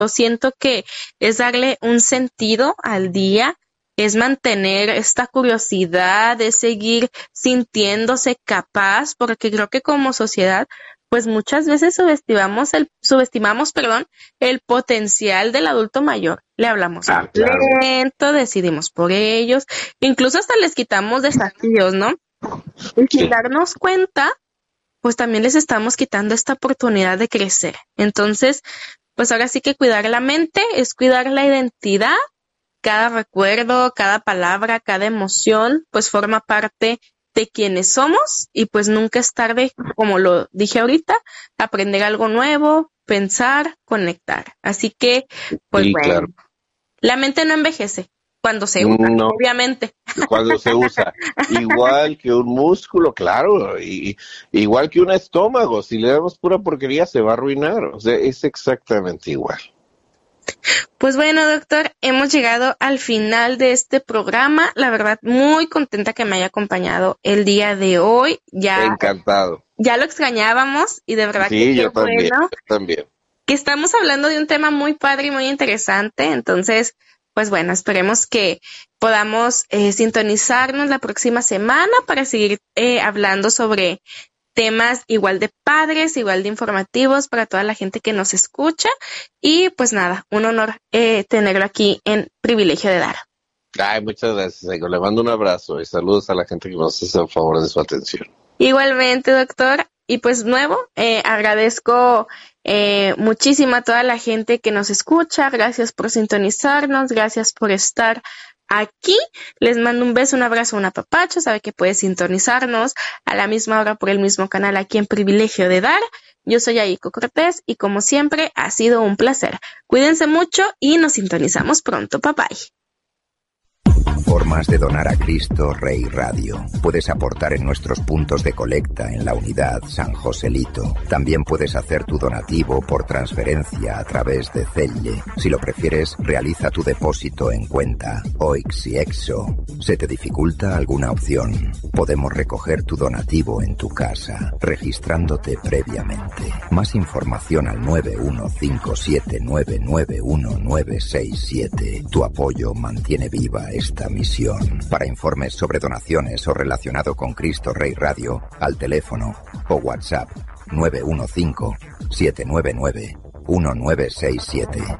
Yo siento que es darle un sentido al día, es mantener esta curiosidad, es seguir sintiéndose capaz, porque creo que como sociedad, pues muchas veces subestimamos el potencial del adulto mayor. Le hablamos lento, decidimos por ellos, incluso hasta les quitamos desafíos, ¿no? Y sin darnos cuenta, pues también les estamos quitando esta oportunidad de crecer. Entonces, pues ahora sí que cuidar la mente es cuidar la identidad. Cada recuerdo, cada palabra, cada emoción, pues forma parte de quienes somos y pues nunca es tarde, como lo dije ahorita, aprender algo nuevo, pensar, conectar. Así que, pues sí, bueno, claro. La mente no envejece cuando se usa, obviamente. Cuando se usa. Igual que un músculo, claro, y igual que un estómago, si le damos pura porquería se va a arruinar, o sea, es exactamente igual. Pues bueno, doctor, hemos llegado al final de este programa. La verdad, muy contenta que me haya acompañado el día de hoy. Ya, encantado. Ya lo extrañábamos y de verdad sí, que yo también. Que estamos hablando de un tema muy padre y muy interesante. Entonces, pues bueno, esperemos que podamos sintonizarnos la próxima semana para seguir hablando sobre temas igual de padres, igual de informativos para toda la gente que nos escucha. Y pues nada, un honor tenerlo aquí en Privilegio de Dar. Ay, muchas gracias, Ego. Le mando un abrazo y saludos a la gente que nos hace el favor de su atención. Igualmente, doctor. Y pues agradezco muchísimo a toda la gente que nos escucha. Gracias por sintonizarnos, gracias por estar aquí. Les mando un beso, un abrazo, un apapacho. Sabe que puede sintonizarnos a la misma hora por el mismo canal aquí en Privilegio de Dar. Yo soy Aiko Cortés y como siempre ha sido un placer. Cuídense mucho y nos sintonizamos pronto. Bye bye. Formas de donar a Cristo Rey Radio. Puedes aportar en nuestros puntos de colecta en la unidad San Joselito. También puedes hacer tu donativo por transferencia a través de Zelle. Si lo prefieres, realiza tu depósito en cuenta OIX y EXO. ¿Se te dificulta alguna opción? Podemos recoger tu donativo en tu casa, registrándote previamente. Más información al 915799197. Tu apoyo mantiene viva esta misión. Para informes sobre donaciones o relacionado con Cristo Rey Radio, al teléfono o WhatsApp 915-799-1967.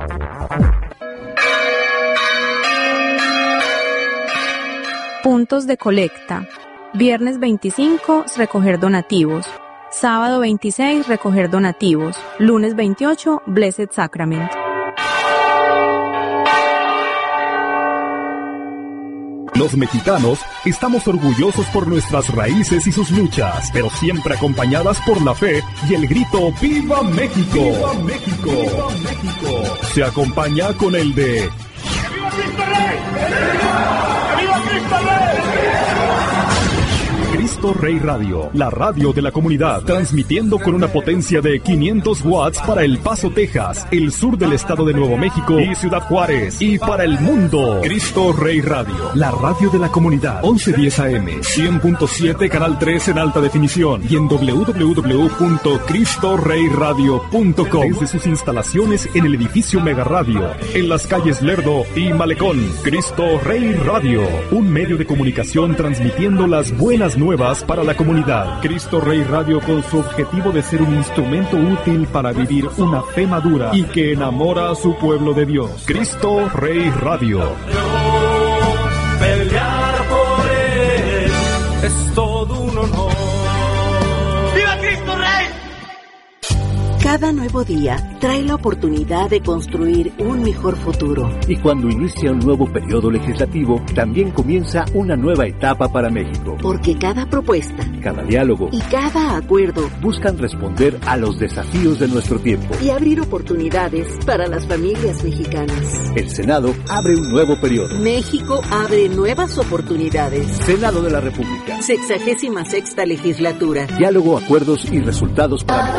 Puntos de colecta. Viernes 25, recoger donativos. Sábado 26, recoger donativos. Lunes 28, Blessed Sacrament. Los mexicanos estamos orgullosos por nuestras raíces y sus luchas, pero siempre acompañadas por la fe y el grito ¡Viva México! ¡Viva México! ¡Viva México! Se acompaña con el de ¡Que viva Cristo Rey! ¡Que viva Cristo Rey! Cristo Rey Radio, la radio de la comunidad, transmitiendo con una potencia de 500 watts para El Paso, Texas, el sur del estado de Nuevo México y Ciudad Juárez, y para el mundo. Cristo Rey Radio, la radio de la comunidad, 1110 AM, 100.7, canal 3 en alta definición, y en www.cristoreyradio.com, desde sus instalaciones en el edificio Mega Radio, en las calles Lerdo y Malecón. Cristo Rey Radio, un medio de comunicación transmitiendo las buenas nuevas para la comunidad. Cristo Rey Radio, con su objetivo de ser un instrumento útil para vivir una fe madura y que enamora a su pueblo de Dios. Cristo Rey Radio. Pelear por él es todo un honor. ¡Viva Cristo Rey! Cada nuevo día trae la oportunidad de construir un mejor futuro. Y cuando inicia un nuevo periodo legislativo, también comienza una nueva etapa para México. Porque cada propuesta, cada diálogo y cada acuerdo buscan responder a los desafíos de nuestro tiempo y abrir oportunidades para las familias mexicanas. El Senado abre un nuevo periodo. México abre nuevas oportunidades. Senado de la República. 66ª legislatura. Diálogo, acuerdos y resultados para